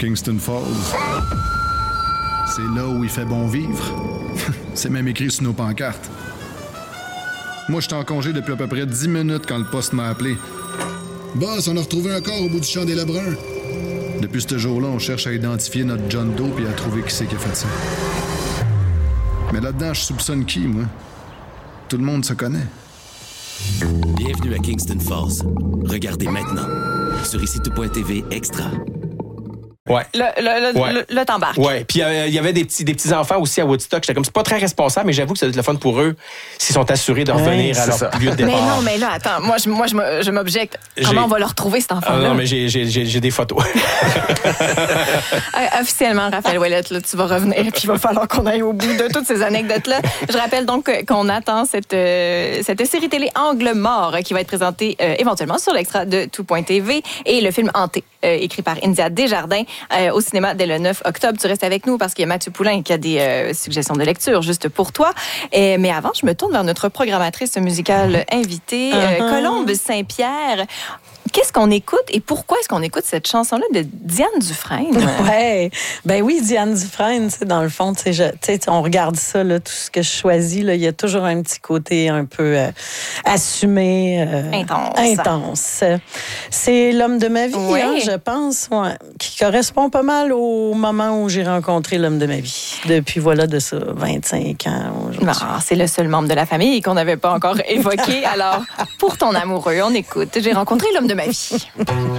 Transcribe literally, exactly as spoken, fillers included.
Kingston Falls. C'est là où il fait bon vivre. C'est même écrit sur nos pancartes. Moi, j'étais en congé depuis à peu près dix minutes quand le poste m'a appelé. Boss, on a retrouvé un corps au bout du champ des Lebrun. Depuis ce jour-là, on cherche à identifier notre John Doe et à trouver qui c'est qui a fait ça. Mais là-dedans, je soupçonne qui, moi? Tout le monde se connaît. Bienvenue à Kingston Falls. Regardez maintenant sur ici tout point t v Extra. Ouais. Là, là, là, Ouais. là, là, t'embarques. Ouais, puis euh, il y avait des petits, des petits enfants aussi à Woodstock. J'étais comme, c'est pas très responsable, mais j'avoue que ça doit être le fun pour eux s'ils sont assurés de revenir Ouais, à leur c'est ça. lieu de départ. Mais non, mais là, attends, moi, je, moi, je, me- je m'objecte. J'ai- Comment on va le retrouver, cet Ah enfant-là? non, mais j'ai, j'ai, j'ai, j'ai des photos. Euh, Officiellement, Raphaël Ouellette, là, tu vas revenir, puis il va falloir qu'on aille au bout de toutes ces anecdotes-là. Je rappelle donc que- qu'on attend cette, euh, cette série télé Angle mort qui va être présentée euh, éventuellement sur l'extra de tout point t v et le film Hanté, euh, écrit par India Desjardins, euh, au cinéma dès le neuf octobre. Tu restes avec nous parce qu'il y a Mathieu Poulain qui a des euh, suggestions de lecture juste pour toi. Et, mais avant, je me tourne vers notre programmatrice musicale invitée, euh, Uh-huh. Colombe Saint-Pierre. Qu'est-ce qu'on écoute et pourquoi est-ce qu'on écoute cette chanson-là de Diane Dufresne? Ouais, ben oui, Diane Dufresne, tu sais, dans le fond, tu sais, je- tu sais, on regarde ça, là, tout ce que je choisis, là, il y a toujours un petit côté un peu euh, assumé. euh, Intense. Intense. C'est l'homme de ma vie, Ouais. hein, je pense, ouais, qui correspond pas mal au moment où j'ai rencontré l'homme de ma vie. Depuis, voilà, de ça, vingt-cinq ans aujourd'hui. Non, c'est le seul membre de la famille qu'on n'avait pas encore évoqué. Alors, pour ton amoureux, on écoute. J'ai rencontré l'homme de ma vie.